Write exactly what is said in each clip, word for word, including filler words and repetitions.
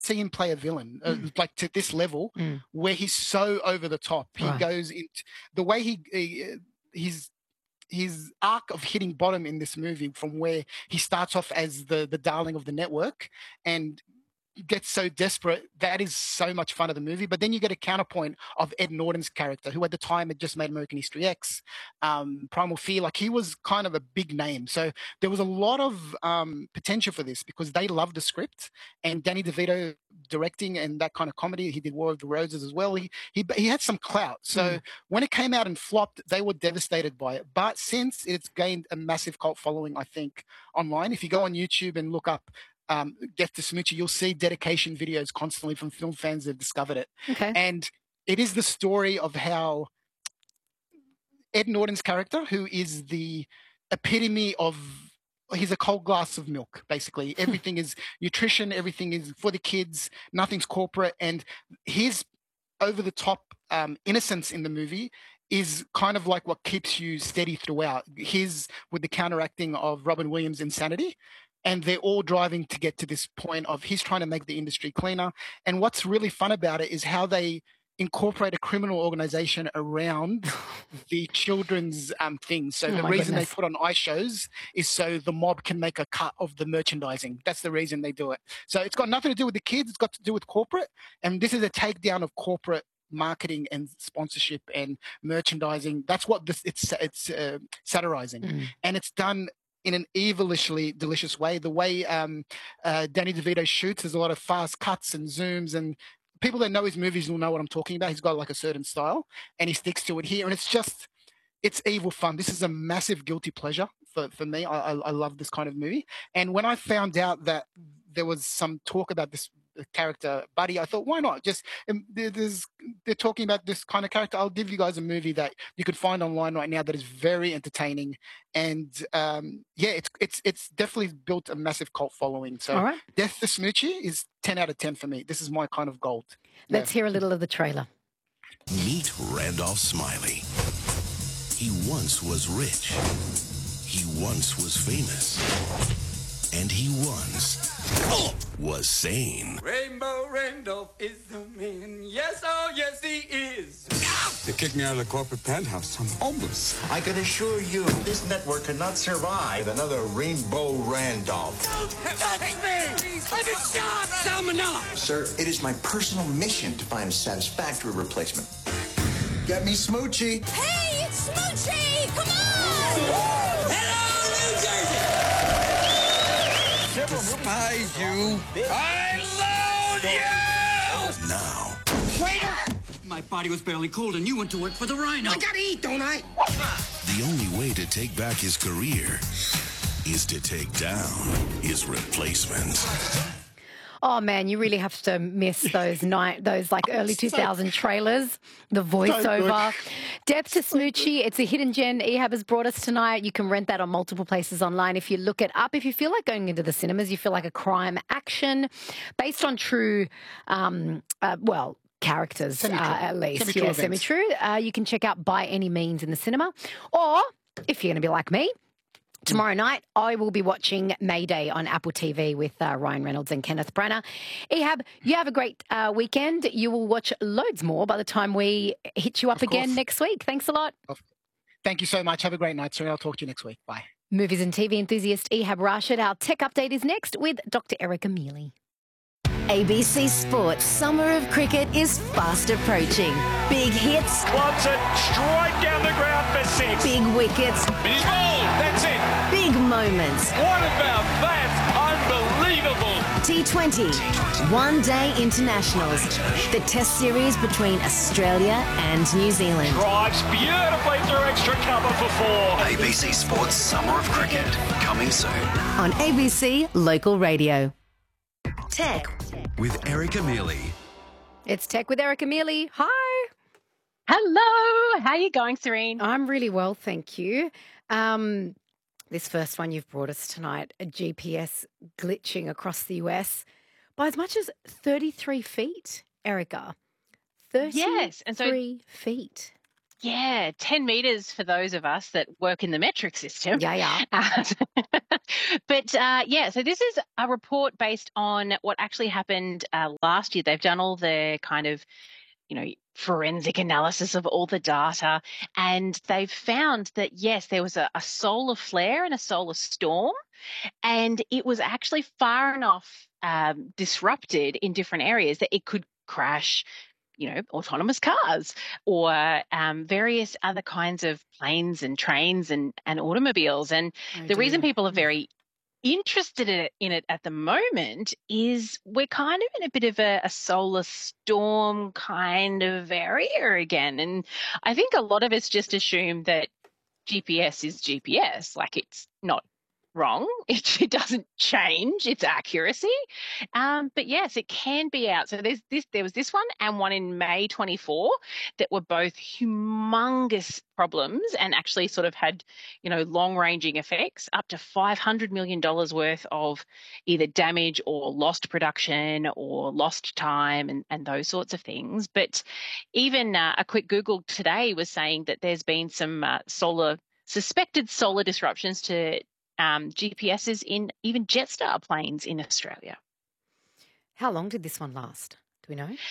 see him play a villain, uh, Mm. like to this level, Mm. where he's so over the top. He Right. goes into the way he, he he's his arc of hitting bottom in this movie, from where he starts off as the the darling of the network and gets so desperate. That is so much fun of the movie. But then you get a counterpoint of Ed Norton's character, who at the time had just made American History X, um, Primal Fear. Like, he was kind of a big name. So there was a lot of um, potential for this, because they loved the script, and Danny DeVito directing and that kind of comedy. He did War of the Roses as well. He he, he had some clout. So Mm. when it came out and flopped, they were devastated by it. But since it's gained a massive cult following, I think, online, if you go on YouTube and look up Um, Death to Smoochie, you'll see dedication videos constantly from film fans that have discovered it. Okay. And it is the story of how Ed Norton's character, who is the epitome of, he's a cold glass of milk, basically. Everything is nutrition, everything is for the kids, nothing's corporate. And his over the top um, innocence in the movie is kind of like what keeps you steady throughout. His, with the counteracting of Robin Williams' insanity. And they're all driving to get to this point of he's trying to make the industry cleaner. And what's really fun about it is how they incorporate a criminal organization around the children's um, things. So Oh, the my reason goodness. they put on ice shows is so the mob can make a cut of the merchandising. That's the reason they do it. So it's got nothing to do with the kids. It's got to do with corporate. And this is a takedown of corporate marketing and sponsorship and merchandising. That's what this it's it's uh, satirizing. Mm. And it's done in an evilishly delicious way. The way um, uh, Danny DeVito shoots, there's a lot of fast cuts and zooms, and people that know his movies will know what I'm talking about. He's got like a certain style, and he sticks to it here. And it's just, it's evil fun. This is a massive guilty pleasure for, for me. I, I, I love this kind of movie. And when I found out that there was some talk about this character, Buddy, I thought, why not? Just um, there- there's they're talking about this kind of character. I'll give you guys a movie that you can find online right now that is very entertaining, and um, yeah, it's it's it's definitely built a massive cult following. So, All right. Death to Smoochie is ten out of ten for me. This is my kind of gold. Yeah. Let's hear a little of the trailer. Meet Randolph Smiley. He once was rich. He once was famous. And he once was sane. Rainbow Randolph is the man. Yes, oh, yes, he is. They kicked me out of the corporate penthouse. I'm homeless. I can assure you, this network cannot survive another Rainbow Randolph. Don't touch me! I'm a shot! Salmonella! Sir, it is my personal mission to find a satisfactory replacement. Get me Smoochie. Hey, it's Smoochie! Come on! Hello, New Jersey! Despise you. I loathe you! Now, My body was barely cold and you went to work for the Rhino. I gotta eat, don't I? the only way to take back his career is to take down his replacement. Oh man, you really have to miss those night, those like early two thousand trailers, the voiceover. Death to Smoochie, it's a hidden gem Ehab has brought us tonight. You can rent that on multiple places online if you look it up. If you feel like going into the cinemas, you feel like a crime action based on true, um, uh, well, characters uh, at least. Semi-true Yeah, events. semi-true. Uh, you can check out By Any Means in the cinema. Or if you're going to be like me, tomorrow night, I will be watching Mayday on Apple T V with uh, Ryan Reynolds and Kenneth Branagh. Ehab, you have a great uh, weekend. You will watch loads more by the time we hit you up Of again course. next week. Thanks a lot. Thank you so much. Have a great night, sir. I'll talk to you next week. Bye. Movies and T V enthusiast Ehab Rashid. Our tech update is next with Doctor Erica Mealy. A B C Sports Summer of Cricket is fast approaching. Big hits, Wants it straight down the ground for six. big wickets, He's bowled. That's it. big moments. What about that? Unbelievable. T twenty, One Day Internationals, the test series between Australia and New Zealand. Drives beautifully through extra cover for four. A B C Sports Summer of Cricket, coming soon. On A B C Local Radio. Tech. With Erica Mealy. It's Tech with Erica Mealy. Hi. Hello. How are you going, Serene? I'm really well, thank you. Um, this first one you've brought us tonight, a G P S glitching across the U S by as much as thirty-three feet, Erica. thirty-three Yes, and so- feet. Yeah, ten metres for those of us that work in the metric system. Yeah, yeah. Uh, but uh, yeah, so this is a report based on what actually happened uh, last year. They've done all the kind of, you know, forensic analysis of all the data, and they've found that, yes, there was a, a solar flare and a solar storm, and it was actually far enough um, disrupted in different areas that it could crash, you know, autonomous cars or um, various other kinds of planes and trains and, and automobiles. And Oh, the dear. reason people are very interested in it, in it at the moment is we're kind of in a bit of a, a solar storm kind of area again. And I think a lot of us just assume that G P S is G P S, like it's not wrong. It, it doesn't change its accuracy. Um, but yes, it can be out. So there's this, there was this one and one in May twenty-four that were both humongous problems and actually sort of had, you know, long-ranging effects, up to five hundred million dollars worth of either damage or lost production or lost time and, and those sorts of things. But even uh, a quick Google today was saying that there's been some uh, solar, suspected solar disruptions to Um, G P Ss in even Jetstar planes in Australia. How long did this one last? Do we know?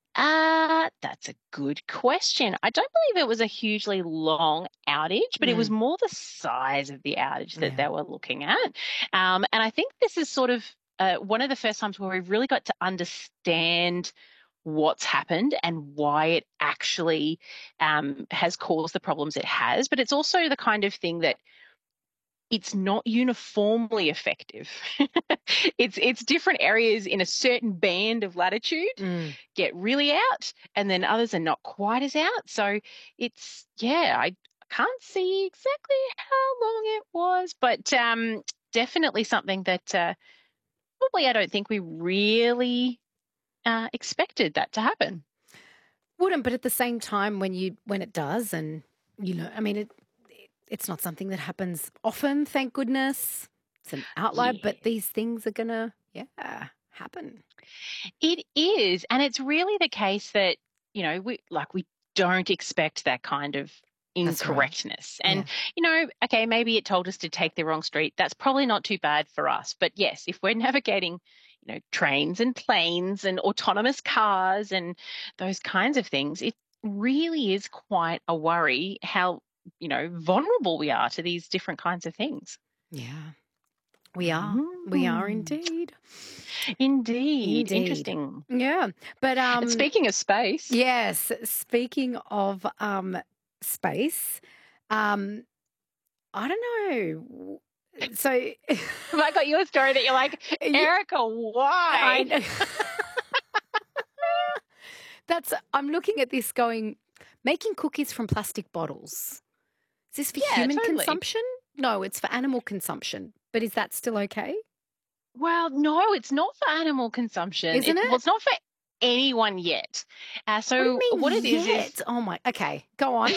Uh, that's a good question. I don't believe it was a hugely long outage, but mm. it was more the size of the outage that yeah. they were looking at. Um, and I think this is sort of uh, one of the first times where we've really got to understand what's happened and why it actually um, has caused the problems it has. But it's also the kind of thing that it's not uniformly effective. it's it's different areas in a certain band of latitude mm. get really out, and then others are not quite as out. So it's, yeah, I can't see exactly how long it was, but um, definitely something that uh, probably I don't think we really uh, expected that to happen. Wouldn't, but at the same time, when you when it does, and you know, I mean, it. It's not something that happens often, thank goodness. It's an outlier, yeah. but these things are going to, yeah, happen. It is. And it's really the case that, you know, we like we don't expect that kind of incorrectness. Right. And, yeah. you know, okay, maybe it told us to take the wrong street. That's probably not too bad for us. But yes, if we're navigating, you know, trains and planes and autonomous cars and those kinds of things, it really is quite a worry how, you know, vulnerable we are to these different kinds of things. Yeah, we are. Mm. We are indeed. Indeed. Indeed. Interesting. Yeah. But um, and speaking of space. Yes. Speaking of um, space, um, I don't know. So have I got you a story that you're like, Erica, why? I know. That's, I'm looking at this going, making cookies from plastic bottles. Is this for yeah, human totally. consumption? No, it's for animal consumption. But is that still okay? Well, no, it's not for animal consumption. Isn't it? it? Well, it's not for anyone yet. Uh, so what, do you mean what it is yet? is oh my, okay, go on.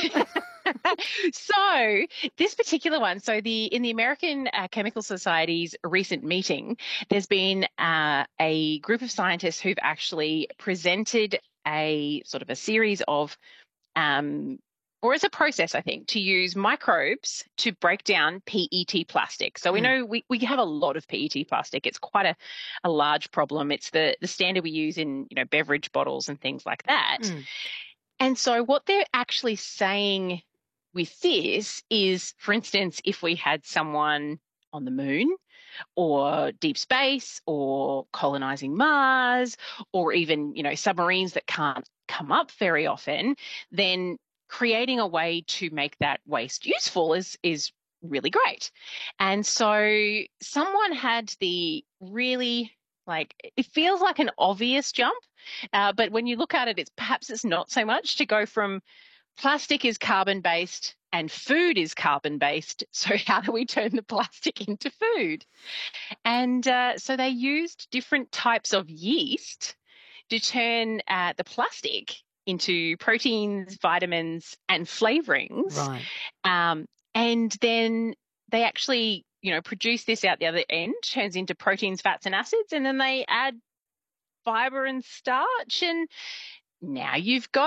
So this particular one, so the in the American uh, Chemical Society's recent meeting, there's been uh, a group of scientists who've actually presented a sort of a series of um, or as a process, I think, to use microbes to break down P E T plastic. So we know we, we have a lot of P E T plastic. It's quite a, a large problem. It's the, the standard we use in, you know, beverage bottles and things like that. Mm. And so what they're actually saying with this is, for instance, if we had someone on the moon or deep space or colonizing Mars or even, you know, submarines that can't come up very often, then creating a way to make that waste useful is is really great. And so someone had the really, like, it feels like an obvious jump, uh, but when you look at it, it's perhaps it's not so much to go from plastic is carbon-based and food is carbon-based, so how do we turn the plastic into food? And uh, so they used different types of yeast to turn uh, the plastic into proteins, vitamins, and flavorings. Right. Um, and then they actually, you know, produce this out the other end, turns into proteins, fats, and acids, and then they add fiber and starch, and now you've got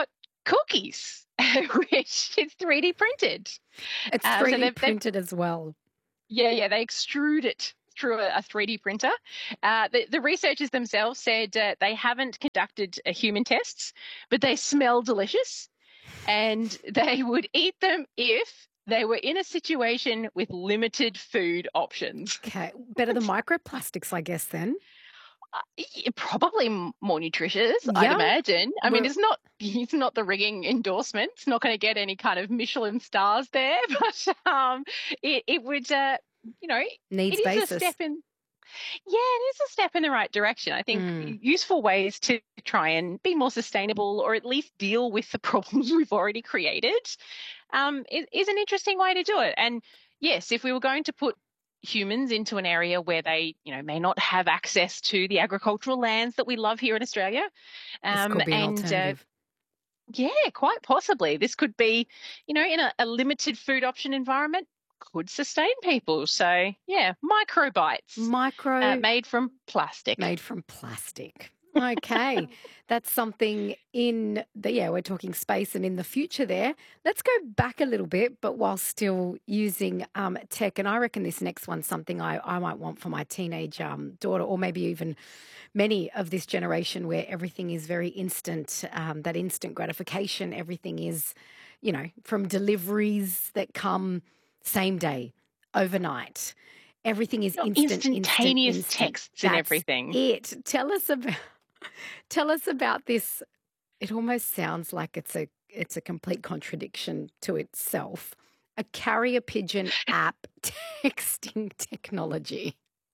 cookies, which is three D printed. It's Uh, so three D they've- they've- printed as well. Yeah, yeah, they extrude it through a, a three D printer. Uh, the, the researchers themselves said uh, they haven't conducted uh, human tests, but they smell delicious, and they would eat them if they were in a situation with limited food options. Okay, better than microplastics, I guess. Then Uh, y- probably m- more nutritious, I'd Yeah. imagine. I mean, Well- it's not it's not the ringing endorsement. It's not going to get any kind of Michelin stars there, but um, it it would, uh, you know, needs it is basis. a step in. Yeah, it is a step in the right direction. I think Mm. useful ways to try and be more sustainable, or at least deal with the problems we've already created, um, is, is an interesting way to do it. And yes, if we were going to put humans into an area where they, you know, may not have access to the agricultural lands that we love here in Australia, This um, could be an and uh, alternative. yeah, quite possibly this could be, you know, in a, a limited food option environment, could sustain people. So yeah, microbites Micro uh, made from plastic. made from plastic. Okay, that's something in the, yeah, we're talking space and in the future there. Let's go back a little bit, but while still using um, tech. And I reckon this next one's something I, I might want for my teenage um, daughter, or maybe even many of this generation where everything is very instant, um, that instant gratification. Everything is, you know, from deliveries that come same day, overnight. Everything is Oh, instant, instant, instantaneous instant. texts and That's everything. It. Tell us about. Tell us about this. It almost sounds like it's a it's a complete contradiction to itself. A carrier pigeon app texting technology.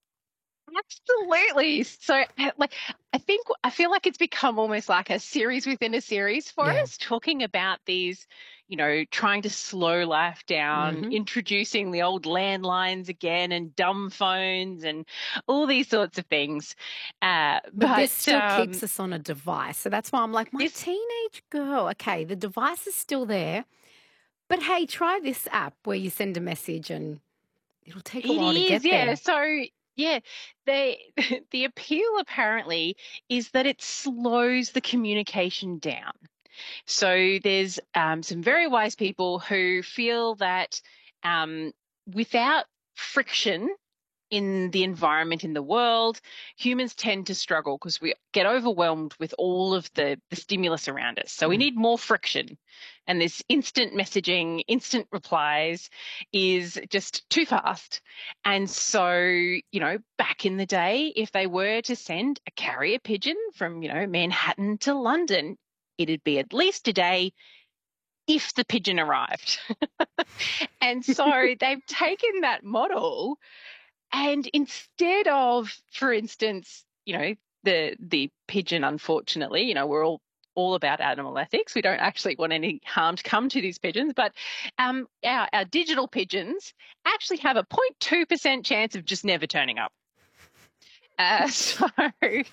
Absolutely. So, uh, like, I think I feel like it's become almost like a series within a series for Yeah. us, talking about these, you know, trying to slow life down, Mhm. introducing the old landlines again, and dumb phones, and all these sorts of things. Uh, But, but this still um, keeps us on a device. So that's why I'm like, my this- teenage girl, okay, the device is still there. But hey, try this app where you send a message and it'll take a It while to is, get yeah. there. So, yeah, they the appeal apparently is that it slows the communication down. So there's um, some very wise people who feel that um, without friction in the environment, in the world, humans tend to struggle because we get overwhelmed with all of the, the stimulus around us. So we Mm. need more friction. And this instant messaging, instant replies is just too fast. And so, you know, back in the day, if they were to send a carrier pigeon from, you know, Manhattan to London, it'd be at least a day if the pigeon arrived. And so they've taken that model, and instead of, for instance, you know, the the pigeon, unfortunately, you know, we're all all about animal ethics. We don't actually want any harm to come to these pigeons, but um, our, our digital pigeons actually have a zero point two percent chance of just never turning up. Uh, so, but they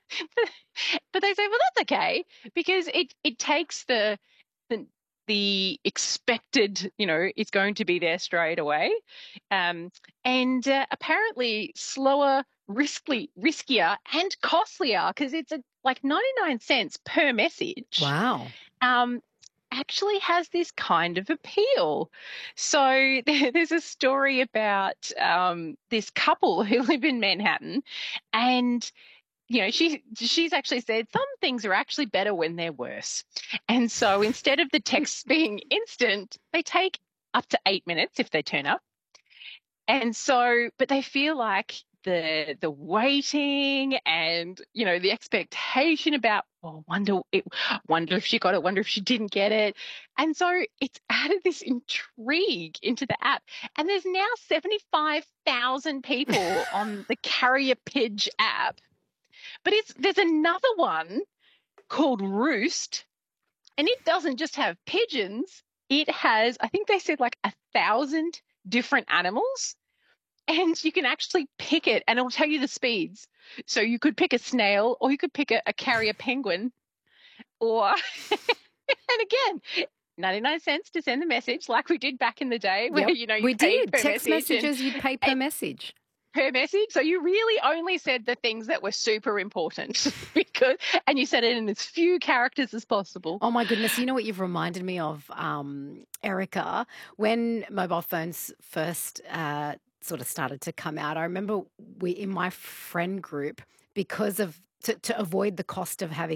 say, well, that's okay, because it it takes the the the expected, you know, it's going to be there straight away, um, and uh, apparently slower, riskly, riskier, and costlier, because it's a, like ninety-nine cents per message. Wow. Um, actually has this kind of appeal. So there, there's a story about um, this couple who live in Manhattan, and you know, she she's actually said some things are actually better when they're worse. And so instead of the texts being instant, they take up to eight minutes if they turn up. And so, but they feel like the the waiting and, you know, the expectation about, well, wonder it, wonder if she got it, wonder if she didn't get it. And so it's added this intrigue into the app. And there's now seventy-five thousand people on the Carrier Pidge app. But it's there's another one called Roost, and it doesn't just have pigeons. It has, I think they said, like a thousand different animals, and you can actually pick it, and it'll tell you the speeds. So you could pick a snail, or you could pick a, a carrier penguin, or and again, ninety-nine cents to send the message, like we did back in the day, where Yep, you know you we paid did per text message and- messages. You'd pay per and- message. her message. So you really only said the things that were super important because, and you said it in as few characters as possible. Oh my goodness. You know what you've reminded me of, um, Erica, when mobile phones first uh, sort of started to come out. I remember we, in my friend group, because of, to, to avoid the cost of having